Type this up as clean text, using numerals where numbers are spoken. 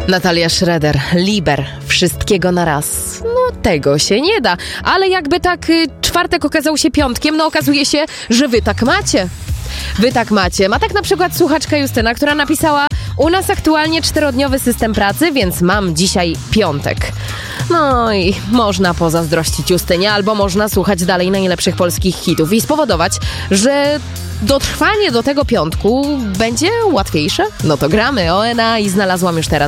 Natalia Schroeder, Liber, wszystkiego na raz. No tego się nie da, ale jakby tak czwartek okazał się piątkiem, no okazuje się, że wy tak macie. Wy tak macie. Ma tak na przykład słuchaczka Justyna, która napisała: u nas aktualnie 4-dniowy system pracy, więc mam dzisiaj piątek. No i można pozazdrościć Justynie, albo można słuchać dalej najlepszych polskich hitów i spowodować, że dotrwanie do tego piątku będzie łatwiejsze. No to gramy. ONA i znalazłam już teraz